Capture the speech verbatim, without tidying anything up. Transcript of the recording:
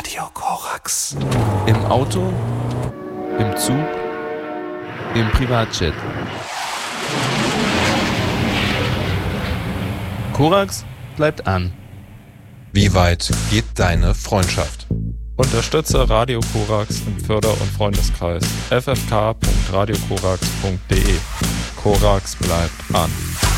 Radio Korax. Im Auto, im Zug, im Privatjet. Korax bleibt an. Wie weit geht deine Freundschaft? Unterstütze Radio Korax im Förder- und Freundeskreis f f k punkt radio korax punkt d e. Korax bleibt an.